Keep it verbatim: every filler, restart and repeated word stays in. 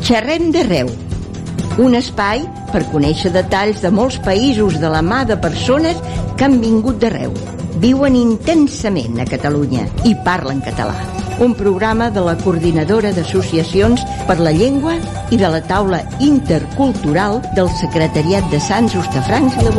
Xerrem d'arreu, un espai per conèixer detalls de molts països de la mà de persones que han vingut d'arreu, viuen intensament a Catalunya i parlen català. Un programa de la Coordinadora d'Associacions per la Llengua i de la Taula Intercultural del Secretariat de Sants, Hostafrancs i la